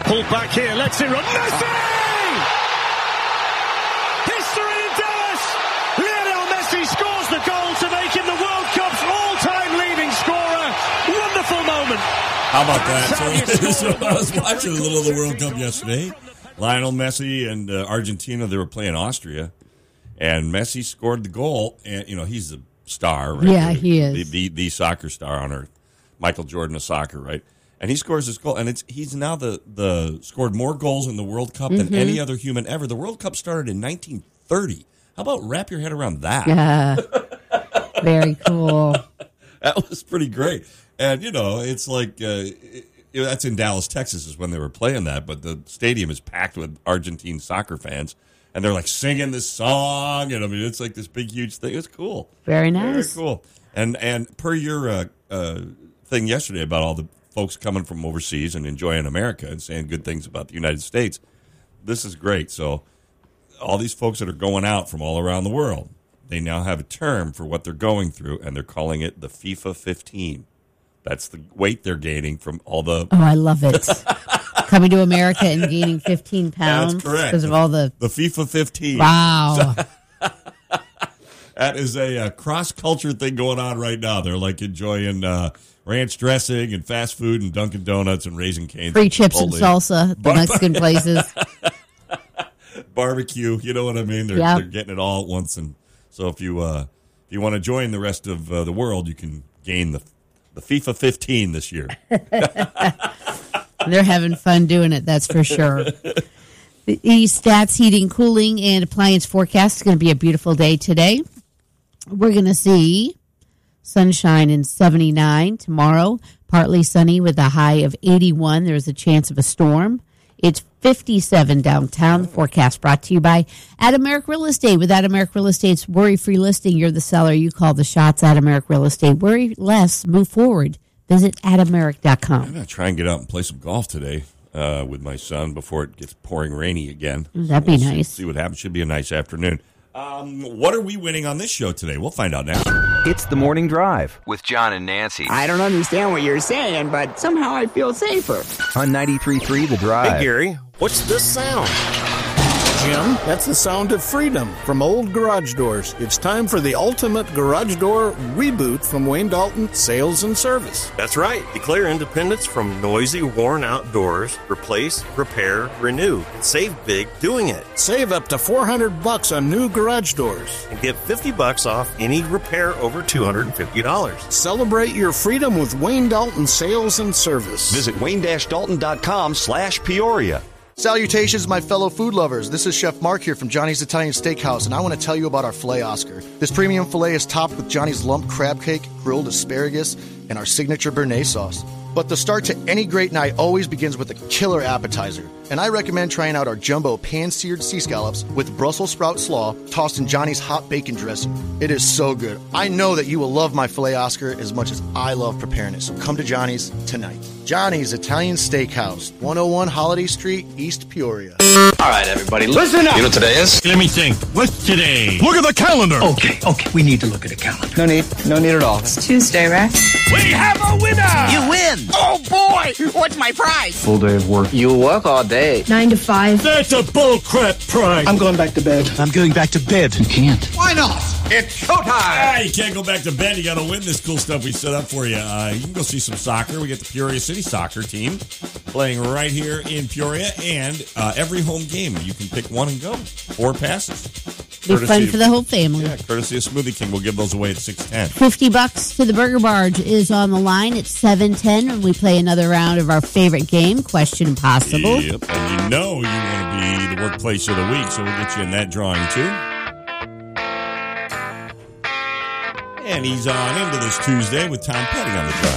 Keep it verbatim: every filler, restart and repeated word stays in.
Pulled back here, lets it run. Messi! History in Dallas! Lionel Messi scores the goal to make him the World Cup's all-time leading scorer. Wonderful moment. How about that? So, so I was watching a little of the World Cup yesterday. Lionel Messi and uh, Argentina, they were playing Austria, and Messi scored the goal. And you know he's the star, right? Yeah, the, he is the, the the soccer star on earth, Michael Jordan of soccer, right? And he scores this goal, and it's he's now the the scored more goals in the World Cup mm-hmm. than any other human ever. The World Cup started in nineteen thirty. How about wrap your head around that? Yeah, very cool. That was pretty great. And, you know, it's like, uh, it, it, that's in Dallas, Texas is when they were playing that, but the stadium is packed with Argentine soccer fans, and they're like singing this song, and I mean, it's like this big, huge thing. It's cool. Very nice. Very cool. And and per your uh, uh, thing yesterday about all the folks coming from overseas and enjoying America and saying good things about the United States, this is great. So all these folks that are going out from all around the world, they now have a term for what they're going through, and they're calling it the FIFA fifteen. That's the weight they're gaining from all the... Oh, I love it. Coming to America and gaining fifteen pounds. That's correct. Because of all the... The FIFA fifteen. Wow. So, that is a, a cross-culture thing going on right now. They're like enjoying uh, ranch dressing and fast food and Dunkin' Donuts and Raisin Cane's. Free chips and salsa at the Bar- Mexican places. Barbecue, you know what I mean? They're, yep. they're getting it all at once. And so if you uh, if you want to join the rest of uh, the world, you can gain the the FIFA fifteen this year. They're having fun doing it, that's for sure. The eStats heating, cooling, and appliance forecast is going to be a beautiful day today. We're going to see sunshine and seventy-nine tomorrow, partly sunny with a high of eighty-one. There's a chance of a storm. It's fifty-seven downtown. The forecast brought to you by Adameric Real Estate. With Adameric Real Estate's worry-free listing, you're the seller. You call the shots. Adameric Real Estate. Worry less. Move forward. Visit adameric dot com. I'm going to try and get out and play some golf today uh, with my son before it gets pouring rainy again. That'd be we'll nice. See, see what happens. Should be a nice afternoon. Um, what are we winning on this show today? We'll find out now. It's The Morning Drive with John and Nancy. I don't understand what you're saying, but somehow I feel safer. On ninety-three point three The Drive. Hey, Gary, what's this sound? Jim, that's the sound of freedom from old garage doors. It's time for the ultimate garage door reboot from Wayne Dalton Sales and Service. That's right. Declare independence from noisy, worn-out doors. Replace, repair, renew. Save big doing it. Save up to four hundred bucks on new garage doors. And get fifty bucks off any repair over two hundred fifty dollars. Celebrate your freedom with Wayne Dalton Sales and Service. Visit wayne dash dalton dot com slash Peoria. Salutations, my fellow food lovers. This is Chef Mark here from Johnny's Italian Steakhouse, and I want to tell you about our filet Oscar. This premium filet is topped with Johnny's lump crab cake, grilled asparagus, and our signature béarnaise sauce. But the start to any great night always begins with a killer appetizer. And I recommend trying out our jumbo pan-seared sea scallops with Brussels sprout slaw tossed in Johnny's hot bacon dressing. It is so good. I know that you will love my filet Oscar as much as I love preparing it. So come to Johnny's tonight. Johnny's Italian Steakhouse, one oh one Holiday Street, East Peoria. All right, everybody, listen up. You know what today is? Let me think. What's today? Look at the calendar. Okay, okay, we need to look at the calendar. No need. No need at all. It's Tuesday, Rex. We have a winner! You win! Oh, boy! What's my prize? Full day of work. You work all day. Nine to five. That's a bullcrap prize. I'm going back to bed. I'm going back to bed. You can't. Why not? It's showtime. Ah, you can't go back to bed. You got to win this cool stuff we set up for you. Uh, you can go see some soccer. We got the Peoria City soccer team playing right here in Peoria, and uh, every home game you can pick one and go. Four passes. Be fun for the whole family. Yeah, courtesy of Smoothie King. We'll give those away at six ten. Fifty bucks to the Burger Barge is on the line at seven ten when we play another round of our favorite game, Question Impossible. Yep, and you know you want to be the workplace of the week, so we'll get you in that drawing too. And he's on into this Tuesday with Tom Petty on the drive.